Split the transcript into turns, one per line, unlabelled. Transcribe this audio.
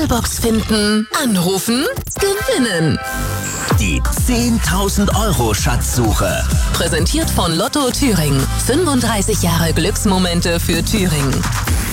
Schlüsselbox finden, anrufen, gewinnen.
Die 10.000 Euro Schatzsuche.
Präsentiert von Lotto Thüringen. 35 Jahre Glücksmomente für Thüringen.